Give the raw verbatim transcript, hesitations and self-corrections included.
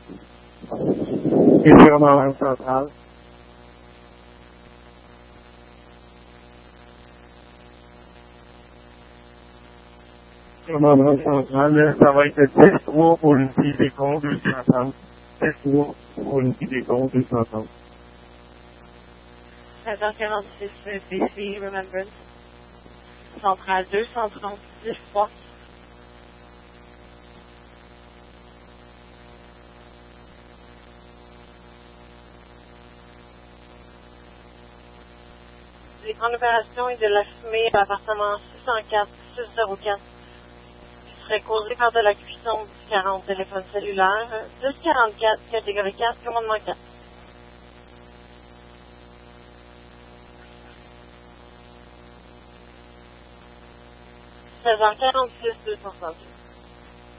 Et sur dans la centrale. Sur dans la centrale, ça va être test trois pour une petite décompte deux cent trente. Test trois pour une petite décompte deux cent trente. seize heures quarante-six, B C, Remembrance. Centrale deux cent trente, dix fois. L'écran d'opération est de la fumée à l'appartement six cent quatre, six cent quatre. Qui serait causé par de la cuisson du quarante, téléphone cellulaire. dix quarante-quatre, catégorie quatre, commandement quatre. seize heures quarante-six, deux cent soixante-huit.